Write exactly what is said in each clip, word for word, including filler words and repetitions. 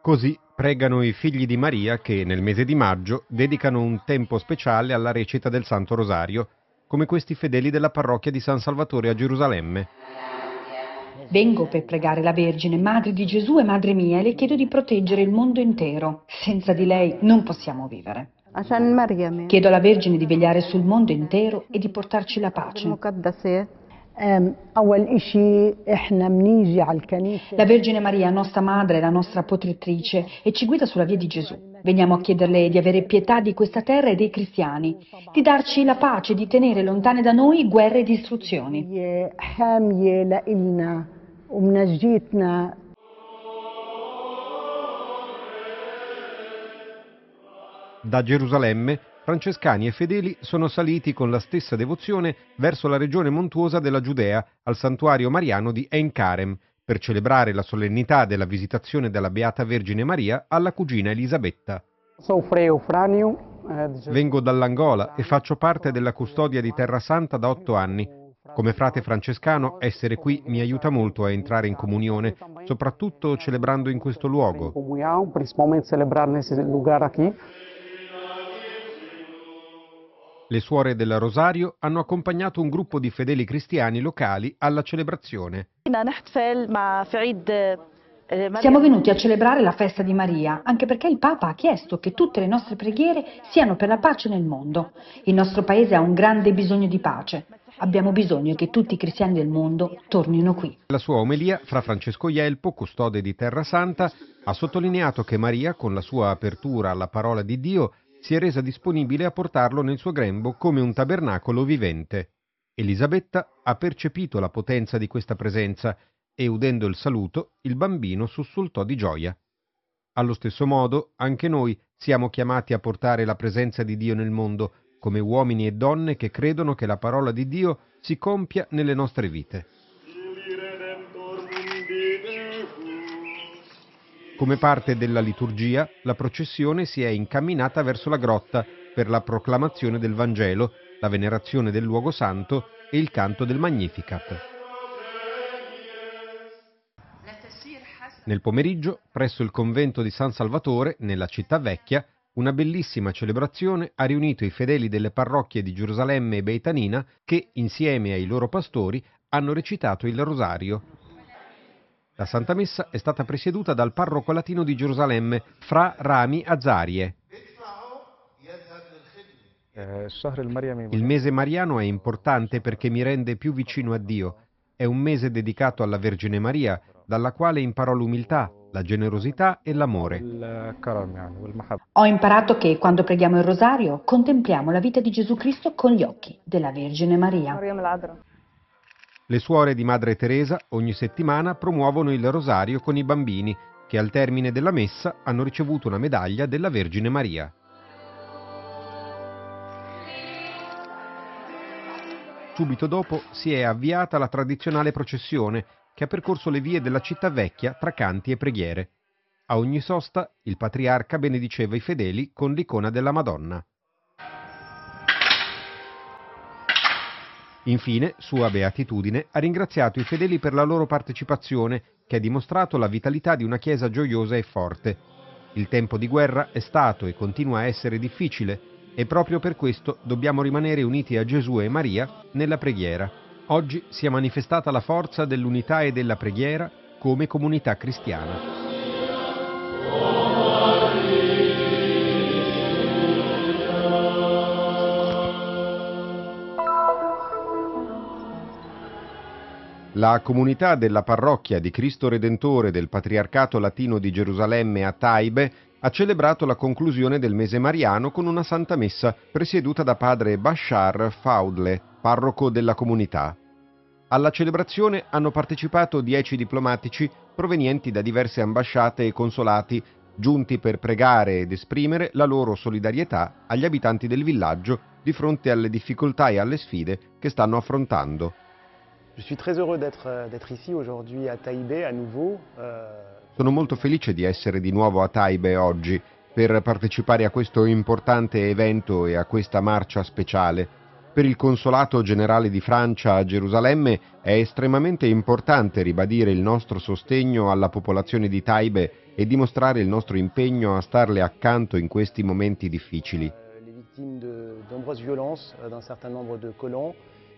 Così pregano i figli di Maria che nel mese di maggio dedicano un tempo speciale alla recita del Santo Rosario, come questi fedeli della parrocchia di San Salvatore a Gerusalemme. Vengo per pregare la Vergine, Madre di Gesù e Madre mia, e le chiedo di proteggere il mondo intero. Senza di lei non possiamo vivere. Chiedo alla Vergine di vegliare sul mondo intero e di portarci la pace. La Vergine Maria, nostra madre, è la nostra protettrice e ci guida sulla via di Gesù. Veniamo a chiederle di avere pietà di questa terra e dei cristiani, di darci la pace, di tenere lontane da noi guerre e distruzioni. Da Gerusalemme, francescani e fedeli sono saliti con la stessa devozione verso la regione montuosa della Giudea, al santuario mariano di Ein Karem, per celebrare la solennità della visitazione della Beata Vergine Maria alla cugina Elisabetta. Vengo dall'Angola e faccio parte della custodia di Terra Santa da otto anni. Come frate francescano, essere qui mi aiuta molto a entrare in comunione, soprattutto celebrando in questo luogo. Le suore del Rosario hanno accompagnato un gruppo di fedeli cristiani locali alla celebrazione. Siamo venuti a celebrare la festa di Maria, anche perché il Papa ha chiesto che tutte le nostre preghiere siano per la pace nel mondo. Il nostro paese ha un grande bisogno di pace. Abbiamo bisogno che tutti i cristiani del mondo tornino qui. La sua omelia, Fra Francesco Ielpo, custode di Terra Santa, ha sottolineato che Maria, con la sua apertura alla parola di Dio, si è resa disponibile a portarlo nel suo grembo come un tabernacolo vivente. Elisabetta ha percepito la potenza di questa presenza e, udendo il saluto, il bambino sussultò di gioia. Allo stesso modo, anche noi siamo chiamati a portare la presenza di Dio nel mondo, come uomini e donne che credono che la parola di Dio si compia nelle nostre vite. Come parte della liturgia, la processione si è incamminata verso la grotta per la proclamazione del Vangelo, la venerazione del luogo santo e il canto del Magnificat. Nel pomeriggio, presso il convento di San Salvatore, nella città vecchia, una bellissima celebrazione ha riunito i fedeli delle parrocchie di Gerusalemme e Beitanina che, insieme ai loro pastori, hanno recitato il Rosario. La Santa Messa è stata presieduta dal parroco latino di Gerusalemme, Fra Rami Azarie. Il mese mariano è importante perché mi rende più vicino a Dio. È un mese dedicato alla Vergine Maria, dalla quale imparò l'umiltà, la generosità e l'amore. Ho imparato che quando preghiamo il Rosario contempliamo la vita di Gesù Cristo con gli occhi della Vergine Maria. Le suore di Madre Teresa ogni settimana promuovono il Rosario con i bambini che al termine della messa hanno ricevuto una medaglia della Vergine Maria. Subito dopo si è avviata la tradizionale processione che ha percorso le vie della città vecchia tra canti e preghiere. A ogni sosta il patriarca benediceva i fedeli con l'icona della Madonna. Infine, Sua Beatitudine ha ringraziato i fedeli per la loro partecipazione, che ha dimostrato la vitalità di una Chiesa gioiosa e forte. Il tempo di guerra è stato e continua a essere difficile, e proprio per questo dobbiamo rimanere uniti a Gesù e Maria nella preghiera. Oggi si è manifestata la forza dell'unità e della preghiera come comunità cristiana. La comunità della parrocchia di Cristo Redentore del Patriarcato Latino di Gerusalemme a Taibe ha celebrato la conclusione del mese mariano con una Santa Messa presieduta da padre Bashar Faudle, parroco della comunità. Alla celebrazione hanno partecipato dieci diplomatici provenienti da diverse ambasciate e consolati, giunti per pregare ed esprimere la loro solidarietà agli abitanti del villaggio di fronte alle difficoltà e alle sfide che stanno affrontando. Je suis très heureux d'être d'être ici aujourd'hui à Taïbe à nouveau. Sono molto felice di essere di nuovo a Taibe oggi per partecipare a questo importante evento e a questa marcia speciale. Per il Consolato Generale di Francia a Gerusalemme è estremamente importante ribadire il nostro sostegno alla popolazione di Taibe e dimostrare il nostro impegno a starle accanto in questi momenti difficili. Les victimes de nombreuses violences d'un certain nombre de colons.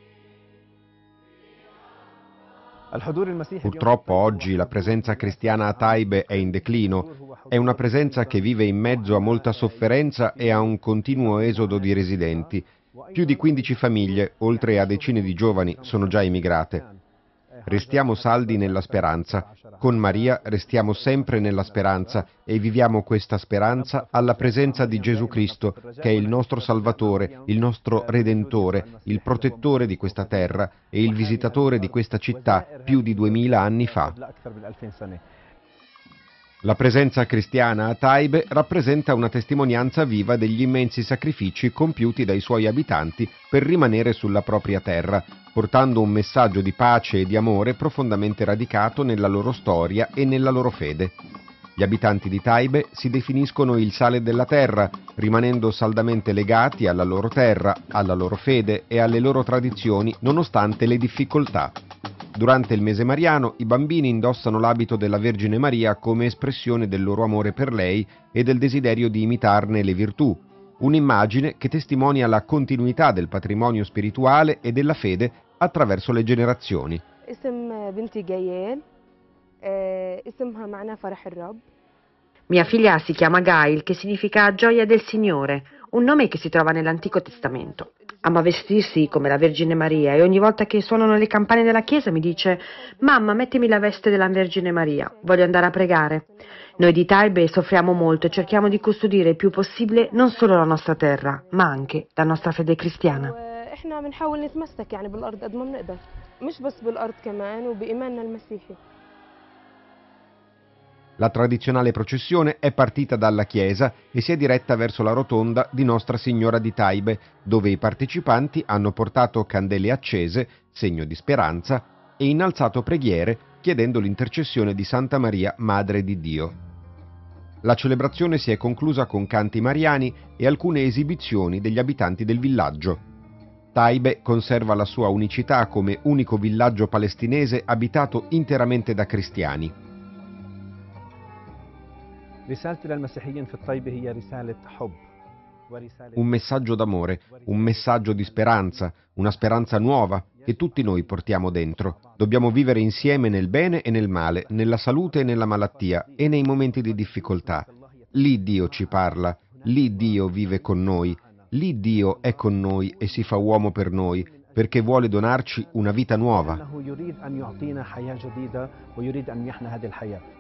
Purtroppo oggi la presenza cristiana a Taibe è in declino. È una presenza che vive in mezzo a molta sofferenza e a un continuo esodo di residenti. Più di quindici famiglie, oltre a decine di giovani, sono già emigrate. Restiamo saldi nella speranza. Con Maria restiamo sempre nella speranza e viviamo questa speranza alla presenza di Gesù Cristo, che è il nostro Salvatore, il nostro Redentore, il protettore di questa terra e il visitatore di questa città più di duemila anni fa. La presenza cristiana a Taibe rappresenta una testimonianza viva degli immensi sacrifici compiuti dai suoi abitanti per rimanere sulla propria terra, portando un messaggio di pace e di amore profondamente radicato nella loro storia e nella loro fede. Gli abitanti di Taibe si definiscono il sale della terra, rimanendo saldamente legati alla loro terra, alla loro fede e alle loro tradizioni nonostante le difficoltà. Durante il mese mariano i bambini indossano l'abito della Vergine Maria come espressione del loro amore per lei e del desiderio di imitarne le virtù, un'immagine che testimonia la continuità del patrimonio spirituale e della fede attraverso le generazioni. Mia figlia si chiama Gail, che significa gioia del Signore, un nome che si trova nell'Antico Testamento. Ama vestirsi come la Vergine Maria e ogni volta che suonano le campane della chiesa mi dice: «Mamma, mettimi la veste della Vergine Maria, voglio andare a pregare». Noi di Taibe soffriamo molto e cerchiamo di custodire il più possibile non solo la nostra terra, ma anche la nostra fede cristiana. احنا بنحاول نتمسك يعني بالارض قد ما بنقدر مش بس بالارض كمان وبايماننا المسيحي. La tradizionale processione è partita dalla chiesa e si è diretta verso la rotonda di Nostra Signora di Taibe, dove i partecipanti hanno portato candele accese, segno di speranza, e innalzato preghiere chiedendo l'intercessione di Santa Maria, Madre di Dio. La celebrazione si è conclusa con canti mariani e alcune esibizioni degli abitanti del villaggio. Taibe conserva la sua unicità come unico villaggio palestinese abitato interamente da cristiani. Un messaggio d'amore, un messaggio di speranza, una speranza nuova che tutti noi portiamo dentro. Dobbiamo vivere insieme nel bene e nel male, nella salute e nella malattia e nei momenti di difficoltà. Lì Dio ci parla, lì Dio vive con noi, lì Dio è con noi e si fa uomo per noi, perché vuole donarci una vita nuova.